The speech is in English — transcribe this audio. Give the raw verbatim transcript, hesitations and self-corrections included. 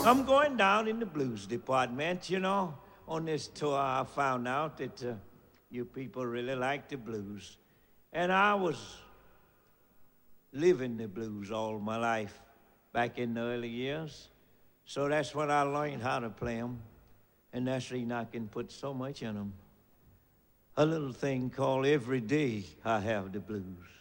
I'm going down in the blues department, you know. On this tour, I found out that uh, you people really like the blues. And I was living the blues all my life back in the early years. So that's when I learned how to play them. And that's the reason I can put so much in them. A little thing called Every Day I Have the Blues.